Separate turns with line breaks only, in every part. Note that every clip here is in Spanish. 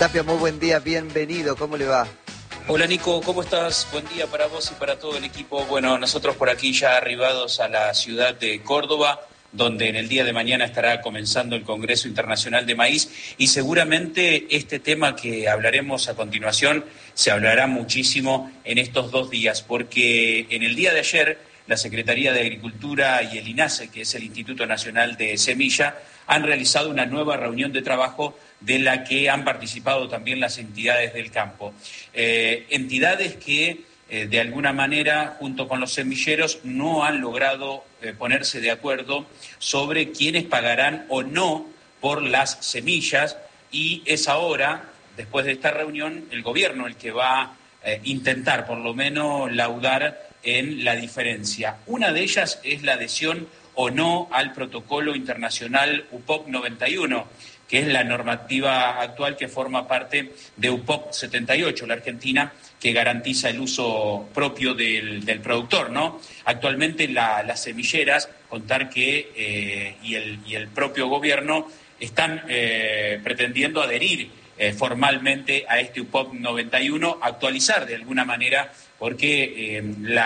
Tapia, muy buen día, bienvenido, ¿cómo le va?
Hola Nico, ¿cómo estás? Buen día para vos y para todo el equipo. Bueno, nosotros por aquí ya arribados a la ciudad de Córdoba, donde en el día de mañana estará comenzando el Congreso Internacional de Maíz, y seguramente este tema que hablaremos a continuación se hablará muchísimo en estos 2 días, porque en el día de ayer la Secretaría de Agricultura y el INASE, que es el Instituto Nacional de Semilla, han realizado una nueva reunión de trabajo de la que han participado también las entidades del campo. Entidades que de alguna manera, junto con los semilleros, no han logrado ponerse de acuerdo sobre quiénes pagarán o no por las semillas, y es ahora, después de esta reunión, el gobierno el que va a intentar por lo menos laudar en la diferencia. Una de ellas es la adhesión o no al protocolo internacional UPOC 91, que es la normativa actual que forma parte de UPOC 78, la Argentina, que garantiza el uso propio del productor, ¿no? Actualmente las semilleras, contar que y el propio gobierno están pretendiendo adherir formalmente a este UPOC 91, actualizar de alguna manera, porque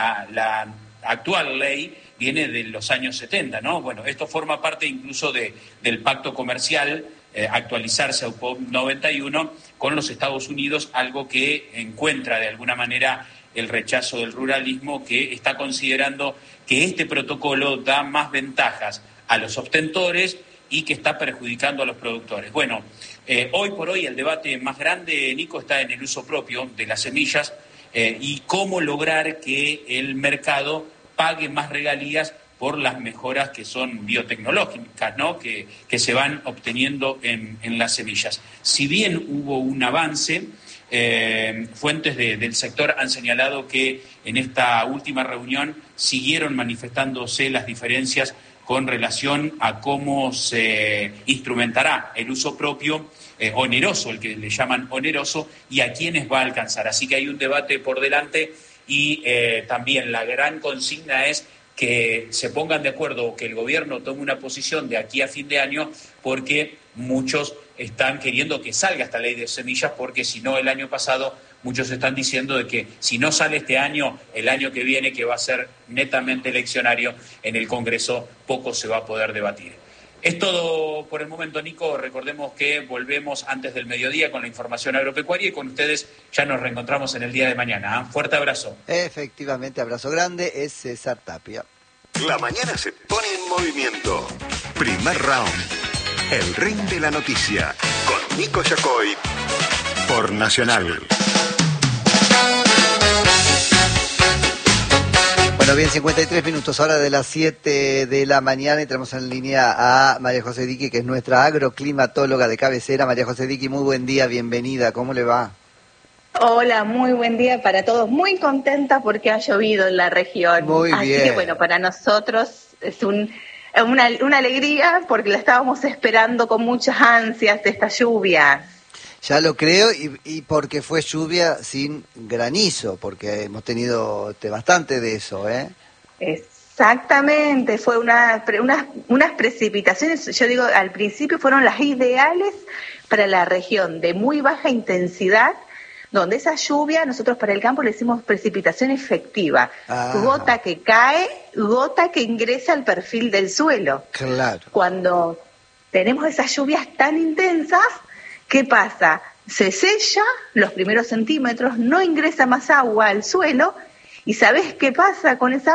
la actual ley viene de los años 70, ¿no? Bueno, esto forma parte incluso del pacto comercial, actualizarse a UPOC 91 con los Estados Unidos, algo que encuentra de alguna manera el rechazo del ruralismo, que está considerando que este protocolo da más ventajas a los obtentores y que está perjudicando a los productores. Bueno, hoy por hoy el debate más grande, Nico, está en el uso propio de las semillas y cómo lograr que el mercado pague más regalías por las mejoras que son biotecnológicas, ¿no? que se van obteniendo en las semillas. Si bien hubo un avance, fuentes del sector han señalado que en esta última reunión siguieron manifestándose las diferencias con relación a cómo se instrumentará el uso propio, oneroso, el que le llaman oneroso, y a quiénes va a alcanzar. Así que hay un debate por delante y también la gran consigna es que se pongan de acuerdo o que el gobierno tome una posición de aquí a fin de año, porque muchos están queriendo que salga esta ley de semillas, porque si no, el año pasado muchos están diciendo de que si no sale este año, el año que viene, que va a ser netamente eleccionario, en el Congreso poco se va a poder debatir. Es todo por el momento, Nico. Recordemos que volvemos antes del mediodía con la información agropecuaria y con ustedes ya nos reencontramos en el día de mañana. Fuerte abrazo.
Efectivamente, abrazo grande, es César Tapia.
La mañana se pone en movimiento. Primer round. El ring de la noticia. Con Nico Yacoy. Por Nacional.
Bueno, bien, 53 minutos, ahora de las 7 de la mañana, y tenemos en línea a María José Diqui, que es nuestra agroclimatóloga de cabecera. María José Diqui, muy buen día, bienvenida, ¿cómo le va?
Hola, muy buen día para todos, muy contenta porque ha llovido en la región.
Muy bien.
Así que bueno, para nosotros es una alegría porque la estábamos esperando con muchas ansias de esta lluvia.
Ya lo creo, y porque fue lluvia sin granizo, porque hemos tenido bastante de eso, ¿eh?
Exactamente, fue unas precipitaciones, yo digo, al principio fueron las ideales para la región de muy baja intensidad, donde esa lluvia, nosotros para el campo le decimos precipitación efectiva, gota que cae, gota que ingresa al perfil del suelo.
Claro.
Cuando tenemos esas lluvias tan intensas, ¿qué pasa? Se sella los primeros centímetros, no ingresa más agua al suelo, y ¿sabés qué pasa con esa